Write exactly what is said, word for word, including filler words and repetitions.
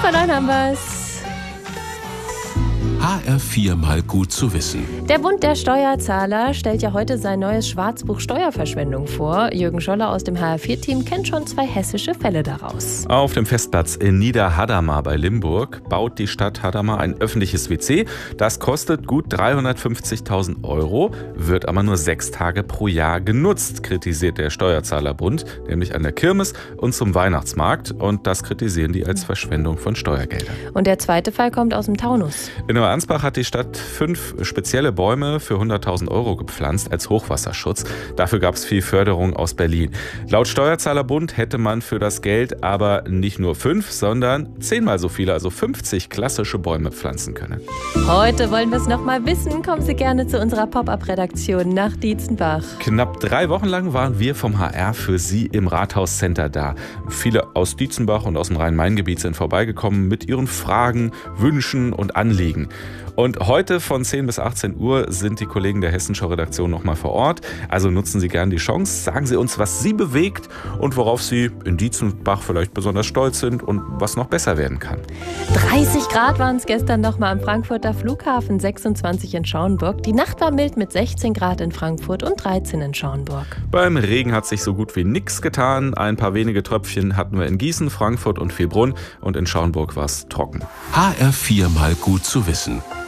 vor neun haben wir's. H R vier mal gut zu wissen. Der Bund der Steuerzahler stellt ja heute sein neues Schwarzbuch Steuerverschwendung vor. Jürgen Scholler aus dem H R vier Team kennt schon zwei hessische Fälle daraus. Auf dem Festplatz in Niederhadamar bei Limburg baut die Stadt Hadamar ein öffentliches W C. Das kostet gut dreihundertfünfzigtausend Euro, wird aber nur sechs Tage pro Jahr genutzt, kritisiert der Steuerzahlerbund, nämlich an der Kirmes und zum Weihnachtsmarkt. Und das kritisieren die als Verschwendung von Steuergeldern. Und der zweite Fall kommt aus dem Taunus. In Ansbach hat die Stadt fünf spezielle Bäume für hunderttausend Euro gepflanzt als Hochwasserschutz. Dafür gab es viel Förderung aus Berlin. Laut Steuerzahlerbund hätte man für das Geld aber nicht nur fünf, sondern zehnmal so viele, also fünfzig klassische Bäume pflanzen können. Heute wollen wir es noch mal wissen. Kommen Sie gerne zu unserer Pop-Up-Redaktion nach Dietzenbach. Knapp drei Wochen lang waren wir vom H R für Sie im Rathauscenter da. Viele aus Dietzenbach und aus dem Rhein-Main-Gebiet sind vorbeigekommen mit ihren Fragen, Wünschen und Anliegen. Und heute von zehn bis achtzehn Uhr sind die Kollegen der Hessenschau-Redaktion noch mal vor Ort. Also nutzen Sie gerne die Chance. Sagen Sie uns, was Sie bewegt und worauf Sie in Dietzenbach vielleicht besonders stolz sind und was noch besser werden kann. dreißig Grad waren es gestern noch mal am Frankfurter Flughafen, sechsundzwanzig in Schauenburg. Die Nacht war mild mit sechzehn Grad in Frankfurt und dreizehn in Schauenburg. Beim Regen hat sich so gut wie nichts getan. Ein paar wenige Tröpfchen hatten wir in Gießen, Frankfurt und Vielbrunn. Und in Schauenburg war es trocken. H R vier mal gut zu wissen.